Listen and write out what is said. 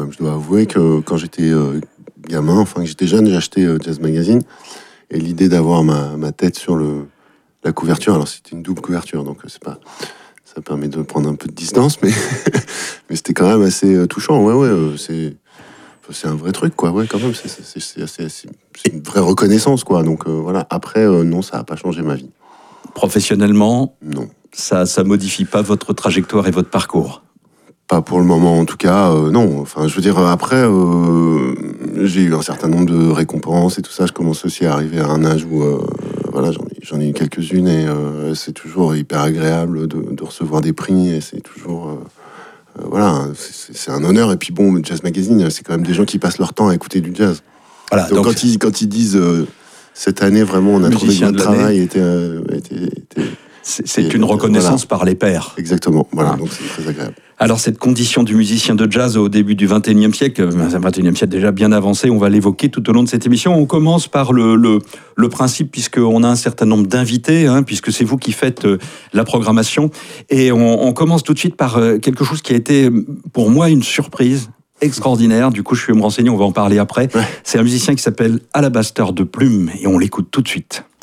même. Je dois avouer que quand j'étais gamin, enfin que j'étais jeune, j'ai acheté Jazz Magazine. Et l'idée d'avoir ma tête sur la couverture, alors c'était une double couverture, donc c'est pas, ça permet de prendre un peu de distance, mais mais c'était quand même assez touchant. C'est un vrai truc, quoi. Ouais, quand même, c'est une vraie reconnaissance, quoi. Donc voilà. Après, non, ça a pas changé ma vie. Professionnellement, Non. Ça modifie pas votre trajectoire et votre parcours. Pas pour le moment, en tout cas, non. Enfin, je veux dire, après, j'ai eu un certain nombre de récompenses et tout ça. Je commence aussi à arriver à un âge où, voilà, j'en ai eu quelques-unes et c'est toujours hyper agréable de recevoir des prix et c'est toujours, voilà, c'est un honneur. Et puis bon, Jazz Magazine, c'est quand même des gens qui passent leur temps à écouter du jazz. Voilà, Donc quand ils disent cette année vraiment, on a trouvé que votre travail était c'est une reconnaissance par les pairs. Exactement. Voilà. Donc c'est très agréable. Alors cette condition du musicien de jazz au début du XXIe siècle, un XXIe siècle déjà bien avancé, on va l'évoquer tout au long de cette émission. On commence par le principe, puisqu'on a un certain nombre d'invités, puisque c'est vous qui faites la programmation. Et on commence tout de suite par quelque chose qui a été pour moi une surprise extraordinaire. Du coup, je vais me renseigner, on va en parler après. Ouais. C'est un musicien qui s'appelle Alabaster de Plume et on l'écoute tout de suite.